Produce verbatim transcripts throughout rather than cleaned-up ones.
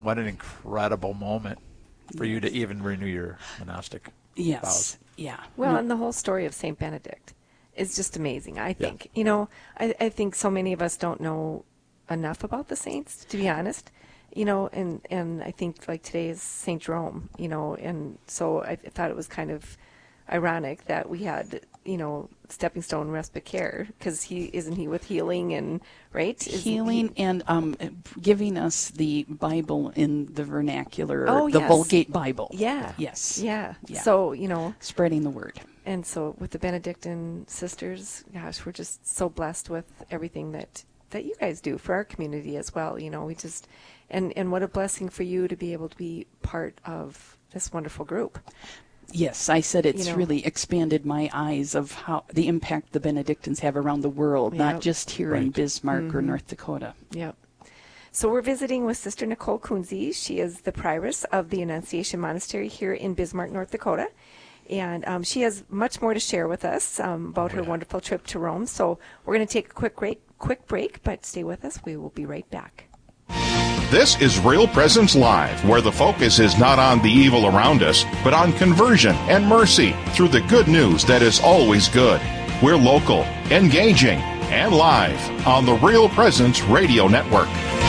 What an incredible moment for yes. you to even renew your monastic yes. vows. Yeah. Well, No. and the whole story of Saint Benedict is just amazing, I think. Yeah. You know, I, I think so many of us don't know enough about the saints, to be honest. You know, and, and I think like today is Saint Jerome, you know, and so I thought it was kind of ironic that we had, you know, Stepping Stone Respite Care, because he isn't he with healing and right Isn't Healing he, and um, giving us the Bible in the vernacular, Oh, the yes. Vulgate Bible. yeah Yes. yeah Yeah. So you know, Spreading the word. and so with the Benedictine sisters, gosh, we're just so blessed with everything that that you guys do for our community as well. You know, we just and and what a blessing for you to be able to be part of this wonderful group. Yes, I said it's You know. really expanded my eyes of how the impact the Benedictines have around the world, not Yep. just here in Right. Bismarck or North Dakota. Yep. So we're visiting with Sister Nicole Kunze. She is the prioress of the Annunciation Monastery here in Bismarck, North Dakota. And um, she has much more to share with us um, about her wonderful trip to Rome. So we're going to take a quick break, quick break, but stay with us. We will be right back. This is Real Presence Live, where the focus is not on the evil around us, but on conversion and mercy through the good news that is always good. We're local, engaging, and live on the Real Presence Radio Network.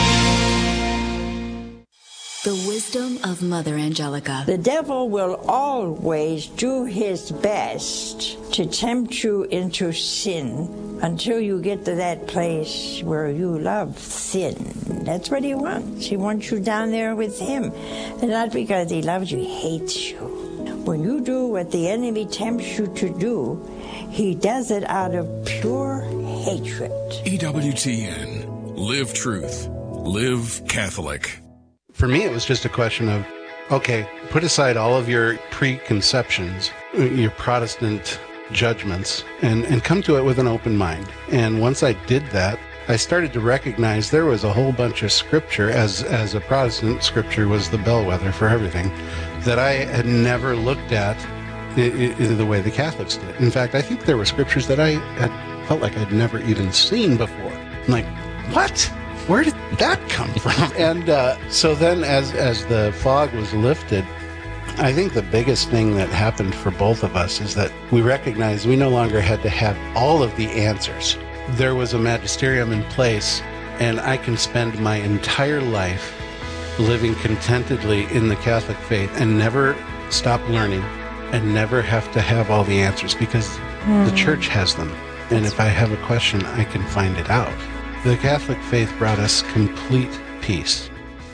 The wisdom of Mother Angelica. The devil will always do his best to tempt you into sin until you get to that place where you love sin. That's what he wants. He wants you down there with him. And not because he loves you, he hates you. When you do what the enemy tempts you to do, he does it out of pure hatred. E W T N. Live truth. Live Catholic. For me, it was just a question of, okay, put aside all of your preconceptions, your Protestant judgments, and, and come to it with an open mind. And once I did that, I started to recognize there was a whole bunch of scripture, as, as a Protestant, scripture was the bellwether for everything, that I had never looked at i- i- the way the Catholics did. In fact, I think there were scriptures that I had felt like I'd never even seen before. I'm like, what? Where did that come from? And uh, so then as, as the fog was lifted, I think the biggest thing that happened for both of us is that we recognized we no longer had to have all of the answers. There was a magisterium in place, and I can spend my entire life living contentedly in the Catholic faith and never stop learning and never have to have all the answers because mm. the church has them. And if I have a question, I can find it out. The Catholic faith brought us complete peace.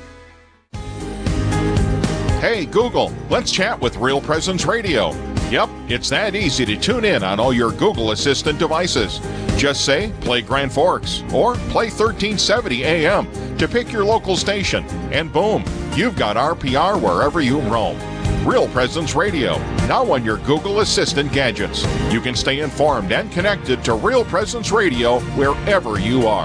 Hey, Google, let's chat with Real Presence Radio. Yep, it's that easy to tune in on all your Google Assistant devices. Just say, play Grand Forks, or play thirteen seventy A M to pick your local station, and boom, you've got R P R wherever you roam. Real Presence Radio, now on your Google Assistant gadgets. You can stay informed and connected to Real Presence Radio wherever you are.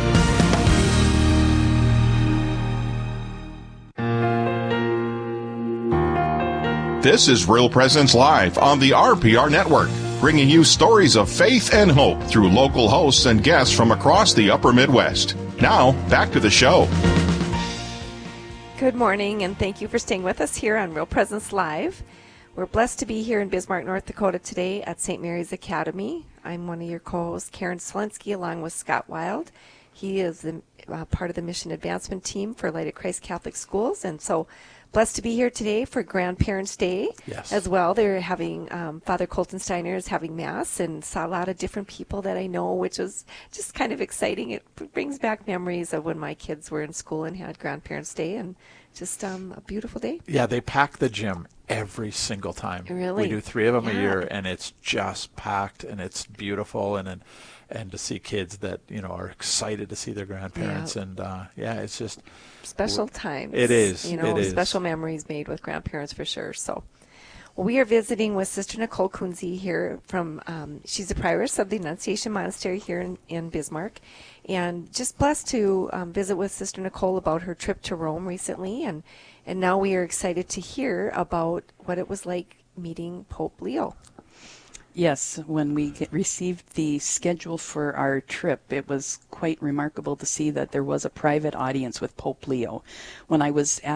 This is Real Presence Live on the R P R Network, bringing you stories of faith and hope through local hosts and guests from across the upper Midwest. Now, back to the show. Good morning, and thank you for staying with us here on Real Presence Live. We're blessed to be here in Bismarck, North Dakota today at Saint Mary's Academy. I'm one of your co-hosts, Karen Selensky, along with Scott Wild. He is the, uh, part of the mission advancement team for Light of Christ Catholic Schools, and so blessed to be here today for Grandparents' Day Yes. as well. They're having, um, Father Colton Steiner is having Mass, and saw a lot of different people that I know, which was just kind of exciting. It brings back memories of when my kids were in school and had Grandparents' Day, and just um, a beautiful day. Yeah, they pack the gym every single time. Really? We do three of them Yeah. a year, and it's just packed, and it's beautiful, and and, and to see kids that, you know, are excited to see their grandparents, Yeah. and uh, yeah, it's just Special times. It is. You know, It is. special memories made with grandparents for sure. So, well, we are visiting with Sister Nicole Kunze here from, um, she's the prioress of the Annunciation Monastery here in, in Bismarck. And just blessed to um, visit with Sister Nicole about her trip to Rome recently. And, and now we are excited to hear about what it was like meeting Pope Leo. Yes, when we get, received the schedule for our trip, it was quite remarkable to see that there was a private audience with Pope Leo. When I was